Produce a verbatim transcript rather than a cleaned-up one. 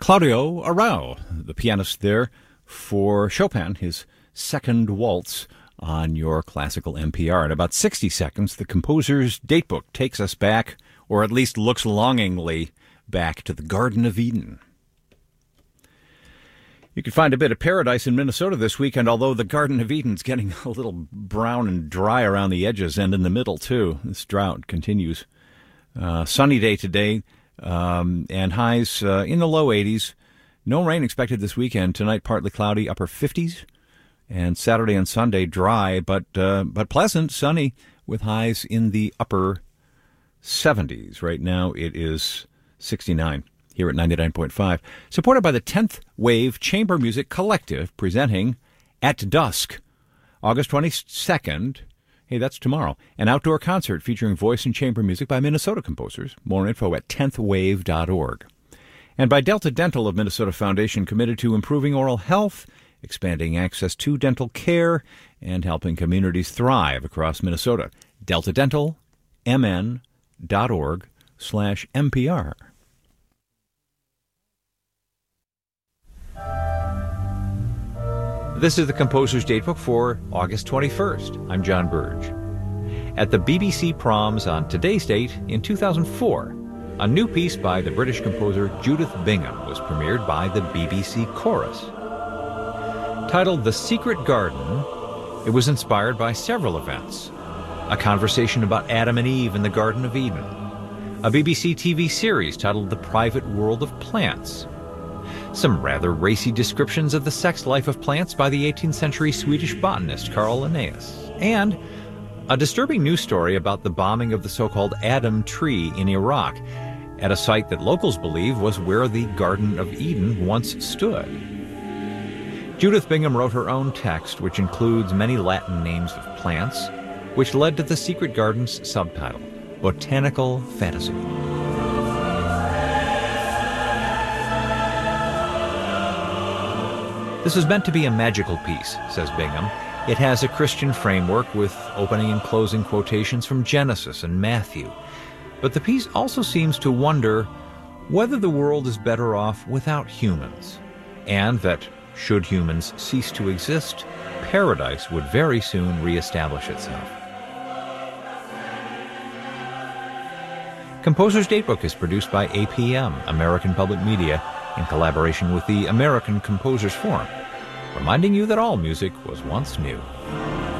Claudio Arrau, the pianist there for Chopin, his second waltz on your classical N P R. In about sixty seconds, the composer's datebook takes us back, or at least looks longingly back to the Garden of Eden. You can find a bit of paradise in Minnesota this weekend, although the Garden of Eden's getting a little brown and dry around the edges and in the middle, too. This drought continues. Uh, sunny day today, um, and highs uh, in the low eighties. No rain expected this weekend. Tonight, partly cloudy, upper fifties. And Saturday and Sunday, dry, but uh, but pleasant, sunny, with highs in the upper seventies. Right now, it is sixty-nine. Here at ninety-nine point five, supported by the tenth Wave Chamber Music Collective, presenting At Dusk, August twenty-second. Hey, that's tomorrow. An outdoor concert featuring voice and chamber music by Minnesota composers. More info at tenth wave dot org. And by Delta Dental of Minnesota Foundation, committed to improving oral health, expanding access to dental care, and helping communities thrive across Minnesota. delta dental m n dot org slash M P R. This is the Composer's Datebook for August twenty-first. I'm John Burge. At the B B C Proms on today's date in two thousand four, a new piece by the British composer Judith Bingham was premiered by the B B C Chorus. Titled The Secret Garden, it was inspired by several events. A conversation about Adam and Eve in the Garden of Eden, a B B C T V series titled The Private World of Plants, some rather racy descriptions of the sex life of plants by the eighteenth century Swedish botanist Carl Linnaeus, and a disturbing news story about the bombing of the so-called Adam Tree in Iraq, at a site that locals believe was where the Garden of Eden once stood. Judith Bingham wrote her own text, which includes many Latin names of plants, which led to the Secret Garden's subtitle, Botanical Fantasy. This is meant to be a magical piece, says Bingham. It has a Christian framework with opening and closing quotations from Genesis and Matthew. But the piece also seems to wonder whether the world is better off without humans, and that, should humans cease to exist, paradise would very soon reestablish itself. Composer's Datebook is produced by A P M, American Public Media, in collaboration with the American Composers Forum, reminding you that all music was once new.